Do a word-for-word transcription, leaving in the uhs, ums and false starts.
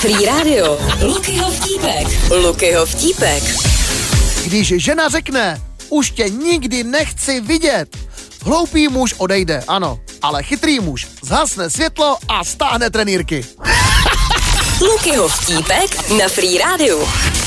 Free Radio. Lukyho vtípek. Lukyho vtípek. Když žena řekne, už tě nikdy nechci vidět, hloupý muž odejde, ano, ale chytrý muž zhasne světlo a stáhne trenýrky. Lukyho vtípek na Free Radio.